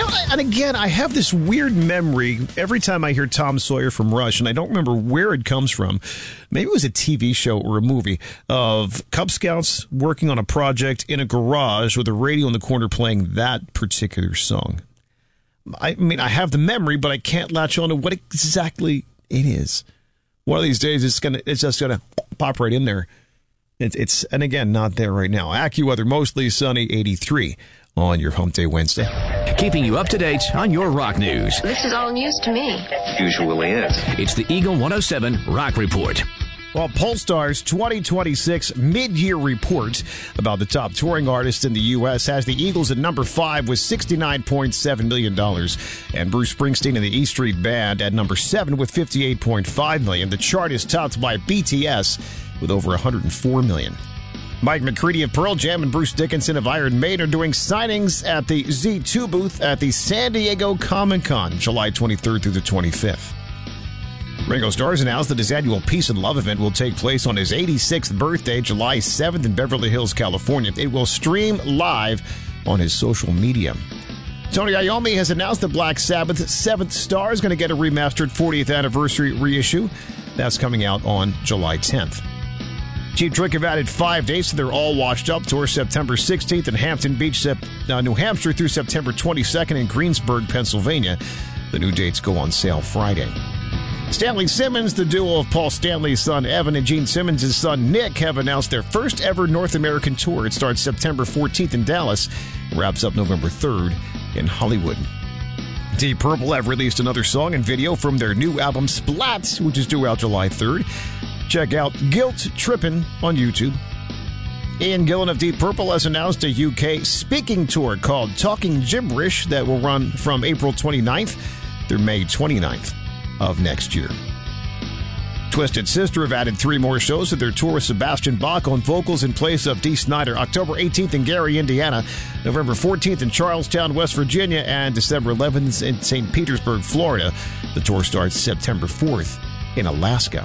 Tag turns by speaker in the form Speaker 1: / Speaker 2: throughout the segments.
Speaker 1: And again, I have this weird memory every time I hear Tom Sawyer from Rush, and I don't remember where it comes from. Maybe it was a TV show or a movie of Cub Scouts working on a project in a garage with a radio in the corner playing that particular song. I mean, I have the memory, but I can't latch on to what exactly it is. One of these days, it's just gonna pop right in there. It's and again, not there right now. AccuWeather, mostly sunny, 83 on your Hump Day Wednesday.
Speaker 2: Keeping you up to date on your rock news.
Speaker 3: This is all news to me.
Speaker 4: Usually is.
Speaker 2: It's the Eagle 107 Rock Report.
Speaker 1: Well, Pollstar's 2026 mid-year report about the top touring artists in the U.S. has the Eagles at number 5 with $69.7 million, and Bruce Springsteen and the E Street Band at number 7 with $58.5 million. The chart is topped by BTS with over $104 million. Mike McCready of Pearl Jam and Bruce Dickinson of Iron Maiden are doing signings at the Z2 booth at the San Diego Comic-Con, July 23rd through the 25th. Ringo Starr has announced that his annual Peace and Love event will take place on his 86th birthday, July 7th in Beverly Hills, California. It will stream live on his social media. Tony Iommi has announced that Black Sabbath's Seventh Star is going to get a remastered 40th anniversary reissue. That's coming out on July 10th. Cheap Trick have added 5 dates to their All Washed Up tour, September 16th in Hampton Beach, New Hampshire through September 22nd in Greensburg, Pennsylvania. The new dates go on sale Friday. Stanley Simmons, the duo of Paul Stanley's son Evan and Gene Simmons' son Nick, have announced their first ever North American tour. It starts September 14th in Dallas and wraps up November 3rd in Hollywood. Deep Purple have released another song and video from their new album Splat, which is due out July 3rd. Check out Guilt Trippin' on YouTube. Ian Gillan of Deep Purple has announced a UK speaking tour called Talking Gibberish that will run from April 29th through May 29th of next year. Twisted Sister have added 3 more shows to their tour with Sebastian Bach on vocals in place of Dee Snider, October 18th in Gary, Indiana, November 14th in Charlestown, West Virginia, and December 11th in St. Petersburg, Florida. The tour starts September 4th in Alaska.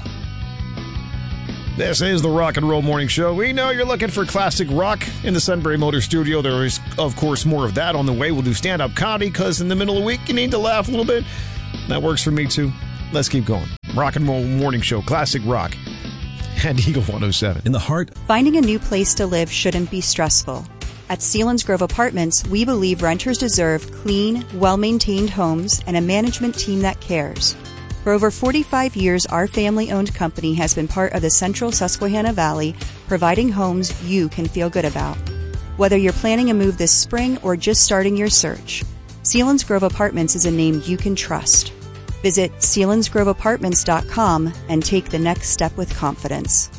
Speaker 1: This is the Rock and Roll Morning Show. We know you're looking for classic rock in the Sunbury Motor Studio. There is, of course, more of that on the way. We'll do stand-up comedy because in the middle of the week, you need to laugh a little bit. That works for me, too. Let's keep going. Rock and Roll Morning Show, classic rock, and Eagle 107.
Speaker 5: In the heart.
Speaker 6: Finding a new place to live shouldn't be stressful. At Selinsgrove Apartments, we believe renters deserve clean, well-maintained homes and a management team that cares. For over 45 years, our family-owned company has been part of the central Susquehanna Valley, providing homes you can feel good about. Whether you're planning a move this spring or just starting your search, Selinsgrove Apartments is a name you can trust. Visit SelinsgroveApartments.com and take the next step with confidence.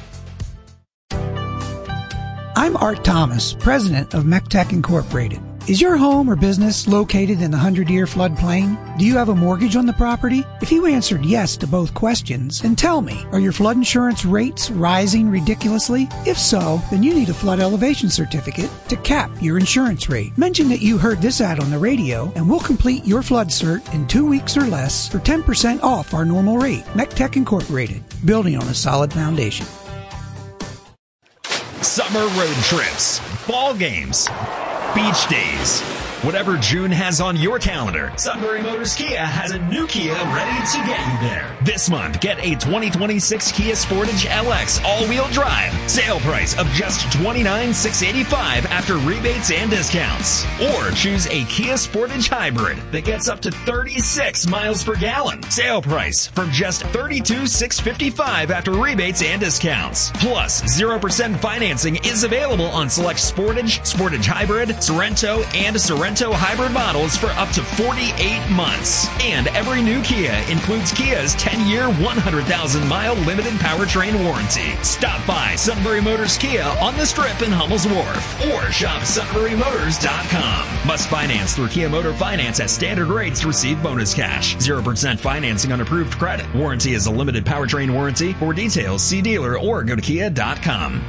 Speaker 7: I'm Art Thomas, president of MECTEC Incorporated. Is your home or business located in the 100-year floodplain? Do you have a mortgage on the property? If you answered yes to both questions, then tell me, are your flood insurance rates rising ridiculously? If so, then you need a flood elevation certificate to cap your insurance rate. Mention that you heard this ad on the radio, and we'll complete your flood cert in 2 weeks or less for 10% off our normal rate. MECTEC Incorporated, building on a solid foundation.
Speaker 8: Summer road trips, ball games, beach days. Whatever June has on your calendar, Sunbury Motors Kia has a new Kia ready to get you there. This month, get a 2026 Kia Sportage LX all-wheel drive. Sale price of just $29,685 after rebates and discounts. Or choose a Kia Sportage Hybrid that gets up to 36 miles per gallon. Sale price from just $32,655 after rebates and discounts. Plus, 0% financing is available on select Sportage, Sportage Hybrid, Sorento, and Sorento Hybrid models for up to 48 months. And every new Kia includes Kia's 10-year, 100,000-mile limited powertrain warranty. Stop by Sunbury Motors Kia on the Strip in Hummel's Wharf or shop sunburymotors.com. Must finance through Kia Motor Finance at standard rates to receive bonus cash. 0% financing on approved credit. Warranty is a limited powertrain warranty. For details, see dealer or go to kia.com.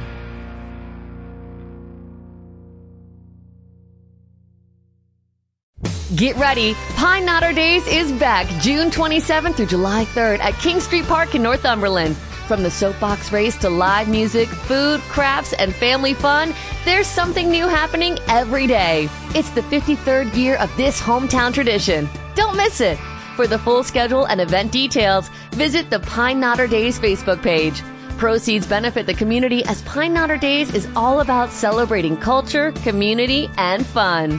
Speaker 9: Get ready. Pine Knotter Days is back June 27th through July 3rd at King Street Park in Northumberland.
Speaker 3: From the soapbox race to live music, food, crafts, and family fun, there's something new happening every day. It's the 53rd year of this hometown tradition. Don't miss it. For the full schedule and event details, visit the Pine Knotter Days Facebook page. Proceeds benefit the community as Pine Knotter Days is all about celebrating culture, community, and fun.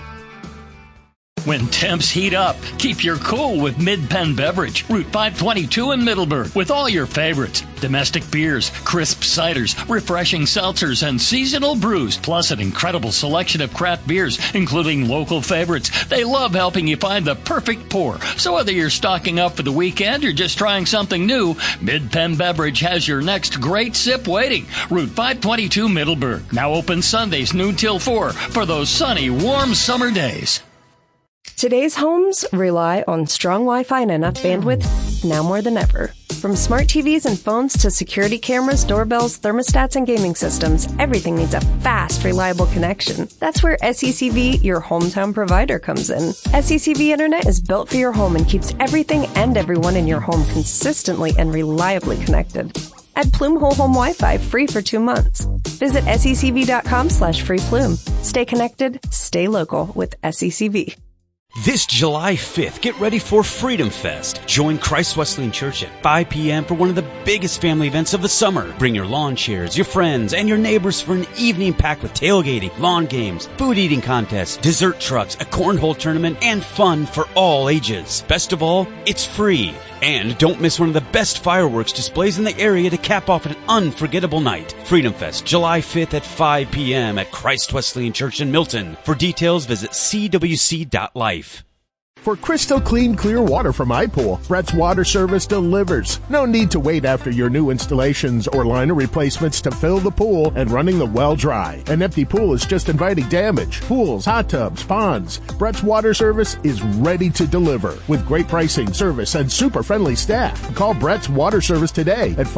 Speaker 4: When temps heat up, keep your cool with Mid-Penn Beverage, Route 522 in Middleburg, with all your favorites. Domestic beers, crisp ciders, refreshing seltzers, and seasonal brews, plus an incredible selection of craft beers, including local favorites. They love helping you find the perfect pour. So whether you're stocking up for the weekend or just trying something new, Mid-Penn Beverage has your next great sip waiting. Route 522 Middleburg. Now open Sundays noon till 4 for those sunny, warm summer days.
Speaker 5: Today's homes rely on strong Wi-Fi and enough bandwidth now more than ever. From smart TVs and phones to security cameras, doorbells, thermostats, and gaming systems, everything needs a fast, reliable connection. That's where SECV, your hometown provider, comes in. SECV Internet is built for your home and keeps everything and everyone in your home consistently and reliably connected. Add Plume Whole Home Wi-Fi free for 2 months. Visit secv.com/freeplume. Stay connected, stay local with SECV.
Speaker 9: This July 5th, get ready for Freedom Fest. Join Christ Wesleyan Church at 5 p.m. for one of the biggest family events of the summer. Bring your lawn chairs, your friends, and your neighbors for an evening packed with tailgating, lawn games, food eating contests, dessert trucks, a cornhole tournament, and fun for all ages. Best of all, it's free. And don't miss one of the best fireworks displays in the area to cap off an unforgettable night. Freedom Fest, July 5th at 5 p.m. at Christ Wesleyan Church in Milton. For details, visit cwc.life.
Speaker 10: For crystal clean, clear water from iPool, Brett's Water Service delivers. No need to wait after your new installations or liner replacements to fill the pool and running the well dry. An empty pool is just inviting damage. Pools, hot tubs, ponds. Brett's Water Service is ready to deliver with great pricing, service, and super friendly staff. Call Brett's Water Service today at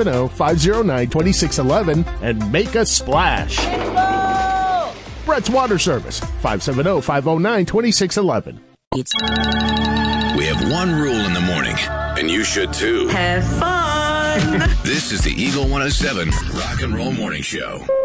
Speaker 10: 570-509-2611 and make a splash. Brett's Water Service, 570-509-2611.
Speaker 11: We have one rule in the morning, and you should too.
Speaker 12: Have fun.
Speaker 11: This is the Eagle 107 Rock and Roll Morning Show.